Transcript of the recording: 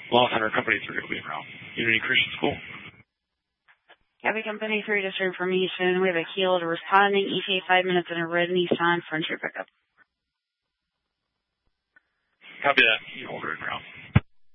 Law Center Company 3 will be around. Unity Christian School. Copy Company 3, just for information. We have a keeled responding, ETA 5 minutes in a red Nissan, Frontier pickup. Copy that. You hold it around.